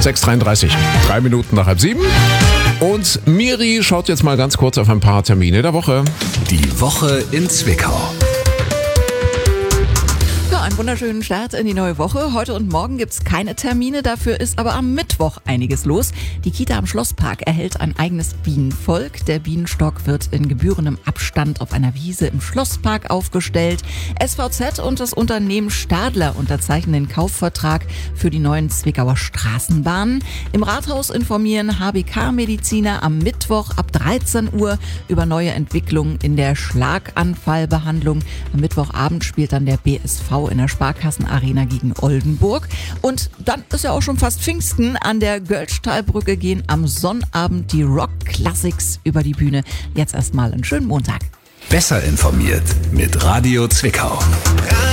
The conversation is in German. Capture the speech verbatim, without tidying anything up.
sechs Uhr dreiunddreißig, drei Minuten nach halb sieben. Und Miri schaut jetzt mal ganz kurz auf ein paar Termine der Woche. Die Woche in Zwickau. Ja, einen wunderschönen Start in die neue Woche. Heute und morgen gibt's keine Termine, dafür ist aber am Mittwoch einiges los. Die Kita am Schlosspark erhält ein eigenes Bienenvolk. Der Bienenstock wird in gebührendem Abstand auf einer Wiese im Schlosspark aufgestellt. S V Z und das Unternehmen Stadler unterzeichnen den Kaufvertrag für die neuen Zwickauer Straßenbahnen. Im Rathaus informieren H B K-Mediziner am Mittwoch ab dreizehn Uhr über neue Entwicklungen in der Schlaganfallbehandlung. Am Mittwochabend spielt dann der B S V in der Sparkassenarena gegen Oldenburg. Und dann ist ja auch schon fast Pfingsten. An der Göllstallbrücke gehen am Sonnabend die Rock Classics über die Bühne. Jetzt erstmal einen schönen Montag. Besser informiert mit Radio Zwickau.